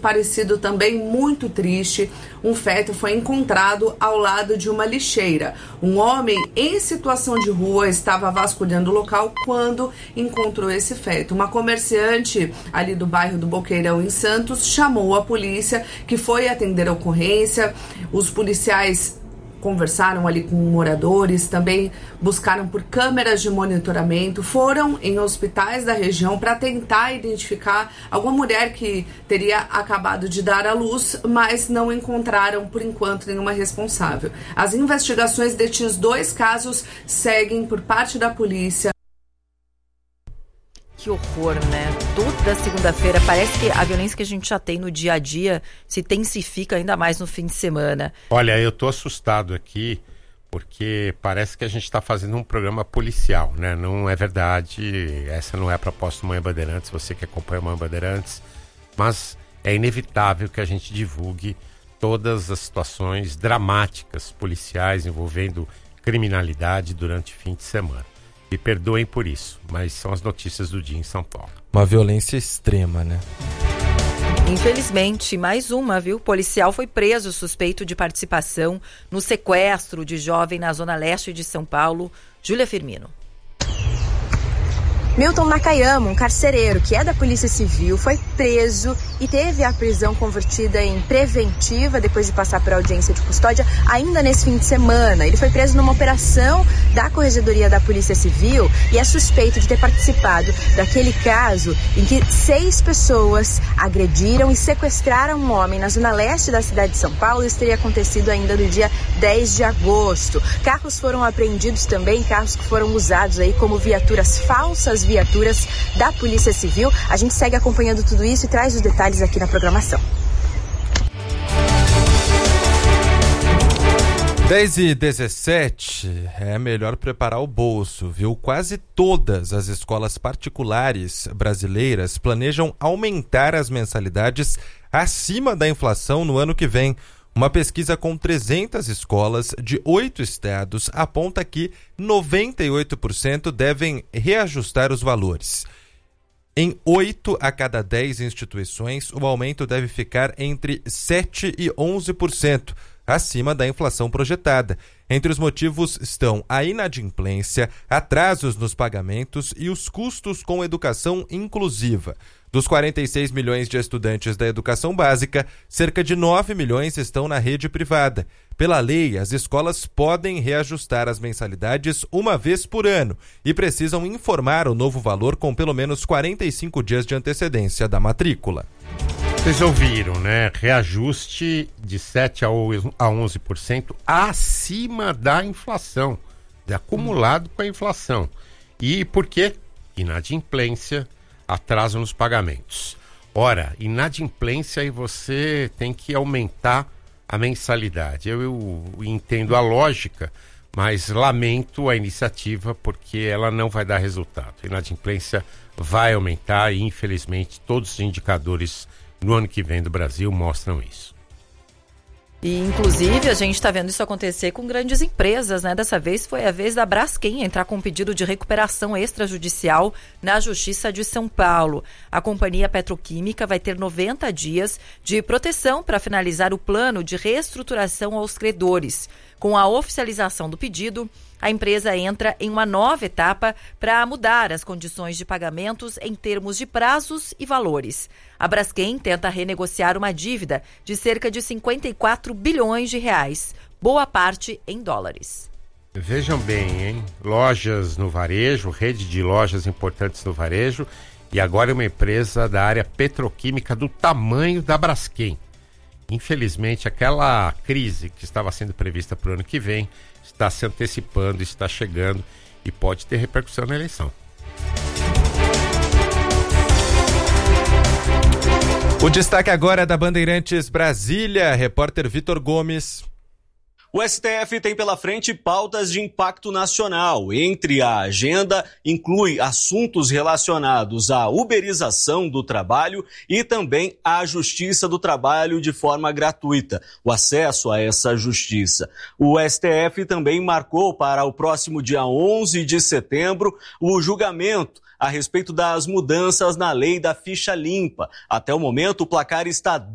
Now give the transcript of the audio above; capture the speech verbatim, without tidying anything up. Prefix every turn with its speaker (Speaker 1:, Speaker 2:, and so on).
Speaker 1: parecido também muito triste. Um feto foi encontrado ao lado de uma lixeira. Um homem em situação de rua estava vasculhando o local quando encontrou esse feto. Uma comerciante ali do bairro do Boqueirão, em Santos, chamou a polícia, que foi atender a ocorrência. Os policiais conversaram ali com moradores, também buscaram por câmeras de monitoramento, foram em hospitais da região para tentar identificar alguma mulher que teria acabado de dar à luz, mas não encontraram, por enquanto, nenhuma responsável. As investigações destes dois casos seguem por parte da polícia.
Speaker 2: Que horror, né? Toda segunda-feira parece que a violência que a gente já tem no dia a dia se intensifica ainda mais no fim de semana.
Speaker 3: Olha, eu tô assustado aqui porque parece que a gente está fazendo um programa policial, né? Não é verdade, essa não é a proposta do Manhã Bandeirantes, você que acompanha o Manhã Bandeirantes, mas é inevitável que a gente divulgue todas as situações dramáticas policiais envolvendo criminalidade durante o fim de semana. Me perdoem por isso, mas são as notícias do dia em São Paulo.
Speaker 4: Uma violência extrema, né?
Speaker 2: Infelizmente, mais uma, viu? O policial foi preso suspeito de participação no sequestro de jovem na zona leste de São Paulo. Júlia Firmino.
Speaker 5: Milton Nakayama, um carcereiro que é da Polícia Civil, foi preso e teve a prisão convertida em preventiva depois de passar por audiência de custódia ainda nesse fim de semana. Ele foi preso numa operação da Corregedoria da Polícia Civil e é suspeito de ter participado daquele caso em que seis pessoas agrediram e sequestraram um homem na zona leste da cidade de São Paulo. Isso teria acontecido ainda no dia dez de agosto. Carros foram apreendidos também, carros que foram usados aí como viaturas falsas, viaturas da Polícia Civil. A gente segue acompanhando tudo isso e traz os detalhes aqui na programação.
Speaker 4: dez e dezessete, é melhor preparar o bolso, viu? Quase todas as escolas particulares brasileiras planejam aumentar as mensalidades acima da inflação no ano que vem. Uma pesquisa com trezentas escolas de oito estados aponta que noventa e oito por cento devem reajustar os valores. Em oito a cada dez instituições, o aumento deve ficar entre sete por cento e onze por cento, acima da inflação projetada. Entre os motivos estão a inadimplência, atrasos nos pagamentos e os custos com educação inclusiva. Dos quarenta e seis milhões de estudantes da educação básica, cerca de nove milhões estão na rede privada. Pela lei, as escolas podem reajustar as mensalidades uma vez por ano e precisam informar o novo valor com pelo menos quarenta e cinco dias de antecedência da matrícula.
Speaker 3: Vocês ouviram, né? Reajuste de sete a onze por cento acima da inflação, de acumulado com a inflação. E por quê? Inadimplência, atraso nos pagamentos. Ora, inadimplência e você tem que aumentar a mensalidade. Eu, eu entendo a lógica, mas lamento a iniciativa porque ela não vai dar resultado. A inadimplência vai aumentar e, infelizmente, todos os indicadores no ano que vem do Brasil mostram isso.
Speaker 2: E, inclusive, a gente está vendo isso acontecer com grandes empresas, né? Dessa vez foi a vez da Braskem entrar com um pedido de recuperação extrajudicial na Justiça de São Paulo. A companhia petroquímica vai ter noventa dias de proteção para finalizar o plano de reestruturação aos credores. Com a oficialização do pedido, a empresa entra em uma nova etapa para mudar as condições de pagamentos em termos de prazos e valores. A Braskem tenta renegociar uma dívida de cerca de cinquenta e quatro bilhões de reais, boa parte em dólares.
Speaker 3: Vejam bem, hein? Lojas no varejo, rede de lojas importantes no varejo, e agora uma empresa da área petroquímica do tamanho da Braskem. Infelizmente, aquela crise que estava sendo prevista para o ano que vem está se antecipando, está chegando e pode ter repercussão na eleição.
Speaker 4: O destaque agora é da Bandeirantes Brasília, repórter Vitor Gomes.
Speaker 6: O S T F tem pela frente pautas de impacto nacional. Entre a agenda, inclui assuntos relacionados à uberização do trabalho e também à justiça do trabalho de forma gratuita, o acesso a essa justiça. O S T F também marcou para o próximo dia onze de setembro o julgamento a respeito das mudanças na lei da ficha limpa. Até o momento, o placar está